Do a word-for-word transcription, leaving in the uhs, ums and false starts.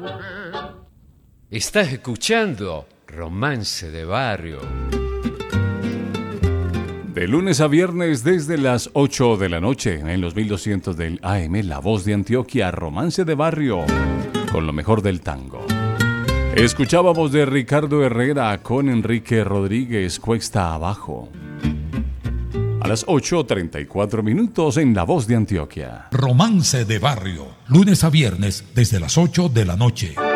Estás escuchando Romance de Barrio. De lunes a viernes desde las ocho de la noche en los mil doscientos del A M, La Voz de Antioquia, Romance de Barrio, con lo mejor del tango. Escuchábamos de Ricardo Herrera con Enrique Rodríguez, Cuesta Abajo. A las ocho treinta y cuatro minutos en La Voz de Antioquia. Romance de Barrio, lunes a viernes desde las ocho de la noche.